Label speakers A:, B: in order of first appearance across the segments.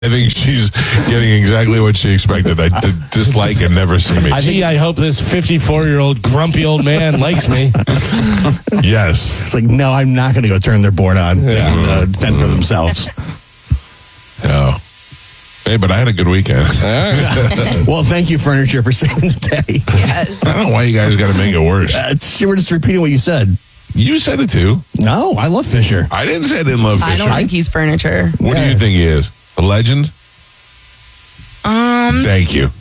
A: I think she's getting exactly what she expected. I dislike and never see me.
B: I hope this 54-year-old grumpy old man likes me.
A: Yes.
C: It's like, no, I'm not going to go turn their board on. They can fend for themselves.
A: Oh. Hey, but I had a good weekend.
C: Well, thank you, Furniture, for saving the day.
D: Yes.
A: I don't know why you guys got to make it worse.
C: We're just repeating what you said.
A: You said it too.
C: No, I love Fisher.
A: I didn't say I didn't love Fisher.
D: I don't think he's furniture.
A: What do you think he is? A legend? Thank you.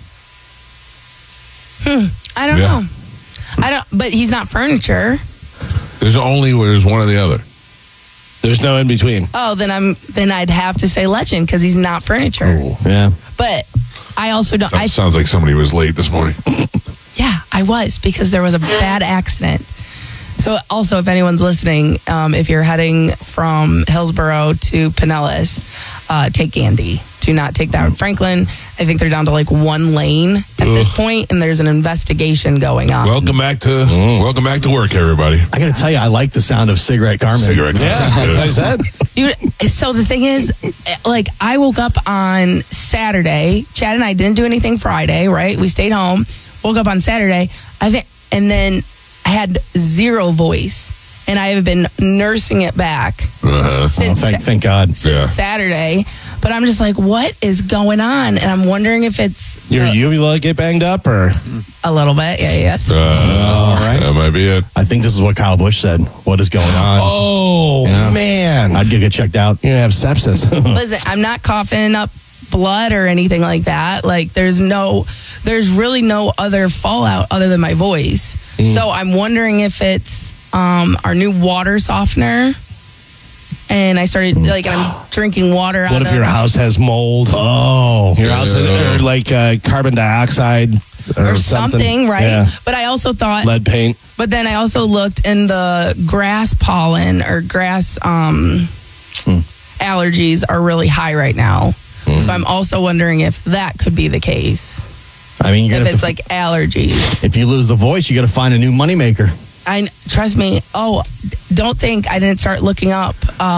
D: I don't know. But he's not furniture.
A: There's one or the other.
B: There's no in between.
D: Oh, then I'd have to say legend because he's not furniture.
A: Ooh.
C: Yeah.
D: But I also don't.
A: Sounds like somebody was late this morning.
D: Yeah, I was because there was a bad accident. So also, if anyone's listening, if you're heading from Hillsborough to Pinellas, take Gandy. Do not take that. Franklin, I think they're down to like one lane at this point, and there's an investigation going on.
A: Welcome back to work, everybody.
C: I got to tell you, I like the sound of Cigarette Carmen.
A: Cigarette Carmen.
B: Yeah, that's what I said.
D: So the thing is, like, I woke up on Saturday. Chad and I didn't do anything Friday, right? We stayed home. Woke up on Saturday. And then I had zero voice. And I have been nursing it back since
C: thank God.
D: Since Saturday. But I'm just like, what is going on? And I'm wondering if it's
B: Your uvula get banged up or
D: a little bit. Yeah, yes.
C: All right.
A: That might be it.
C: I think this is what Kyle Busch said. What is going on?
B: Oh, man.
C: I'd get checked out.
B: You're going to have sepsis.
D: Listen, I'm not coughing up blood or anything like that. Like, there's really no other fallout other than my voice. So I'm wondering if it's our new water softener. And I started, I'm drinking water out of...
B: What if your house has mold?
C: Oh.
B: Your house has, or like carbon dioxide or
D: something, right?
B: Yeah.
D: But I also thought...
B: Lead paint.
D: But then I also looked in the grass pollen or grass allergies are really high right now. So I'm also wondering if that could be the case.
C: I mean,
D: if it's like allergies.
C: If you lose the voice, you got to find a new moneymaker.
D: Trust me. Oh, don't think I didn't start looking up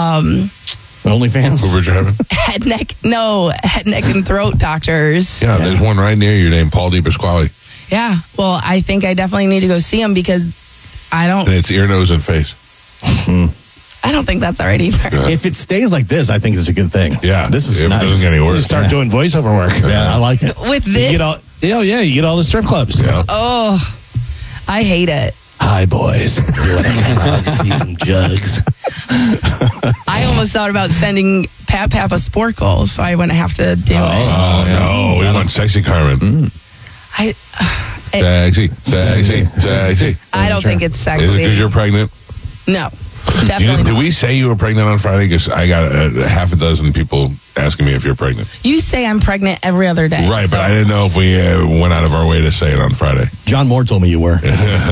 C: OnlyFans.
A: Richard Heaven?
D: head, neck, and throat doctors.
A: Yeah, there's one right near you named Paul DiPasquale.
D: Yeah. Well, I think I definitely need to go see him because
A: And it's ear, nose, and face.
D: I don't think that's all right either.
C: If it stays like this, I think it's a good thing.
A: Yeah,
C: this is
A: it
C: nice.
A: doesn't get any worse.
B: You start doing voiceover work.
C: Yeah, I like it.
D: With this,
B: You get all the strip clubs.
A: Yeah.
D: oh, I hate it.
B: Hi, boys. You want to come out and see some jugs?
D: I almost thought about sending Pap a sporkle, so I wouldn't have to do it.
A: Oh, no. We want sexy Carmen. Sexy.
D: I don't think it's sexy.
A: Is it because you're pregnant?
D: No, definitely
A: Did
D: not.
A: we say you were pregnant on Friday? Because I got half a dozen people asking me if you're pregnant.
D: You say I'm pregnant every other day.
A: Right,
D: so.
A: but I didn't know if we went out of our way to say it on Friday.
C: John Moore told me you were.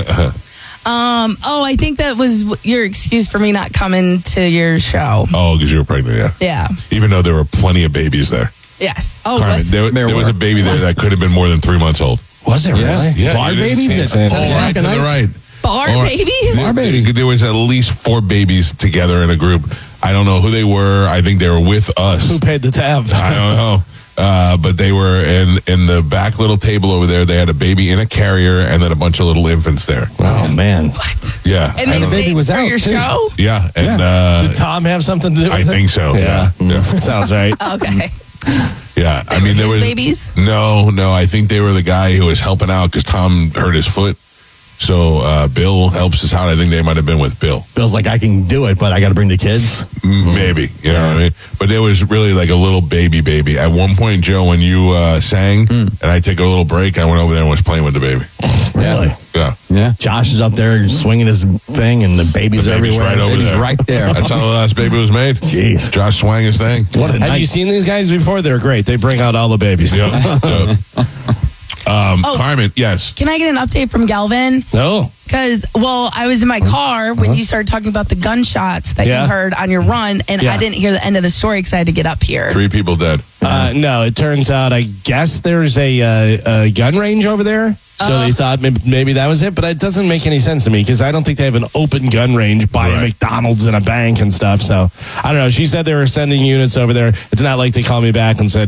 D: I think that was your excuse for me not coming to your show.
A: Oh, because you were pregnant, yeah.
D: Yeah.
A: Even though there were plenty of babies there.
D: Yes. Oh,
A: Carmen, there was a baby there that could have been more than 3 months old.
B: Was it really?
A: Yeah,
C: Bar
A: you didn't
C: babies?
A: see it. Right to the right.
D: bar babies?
A: Bar baby. There was at least 4 babies together in a group. I don't know who they were. I think they were with us.
B: Who paid the tab?
A: I don't know. But they were in the back little table over there. They had a baby in a carrier and then a bunch of little infants there.
C: Oh, man.
D: What?
A: Yeah.
D: And they stayed
E: was
D: for
E: out,
D: your
E: too.
D: show?
A: Yeah. And
B: Did Tom have something to do with
A: I
B: it?
A: think so.
B: Yeah. Sounds right.
D: Okay.
A: Yeah. I mean,
D: His
A: there was
D: babies?
A: No. I think they were the guy who was helping out because Tom hurt his foot. So Bill helps us out. I think they might have been with Bill.
C: Bill's like, I can do it, but I got to bring the kids.
A: Maybe. You know what I mean? But there was really like a little baby. At one point, Joe, when you sang and I took a little break, I went over there and was playing with the baby.
C: Really?
A: Yeah.
C: Josh is up there swinging his thing, and the baby's everywhere.
A: right over
E: Baby's
A: there.
E: right there.
A: That's how the last baby was made.
C: Jeez.
A: Josh swang his thing.
C: What a
B: Have
C: night.
B: you seen these guys before? They're great. They bring out all the babies.
A: Yep. Carmen, yes.
D: Can I get an update from Galvin?
B: No.
D: Because, I was in my car when you started talking about the gunshots that you heard on your run, and I didn't hear the end of the story because I had to get up here.
A: 3 people dead.
B: No, it turns out, I guess there's a gun range over there. So they thought maybe that was it, but it doesn't make any sense to me because I don't think they have an open gun range by a McDonald's and a bank and stuff. So I don't know. She said they were sending units over there. It's not like they called me back and said,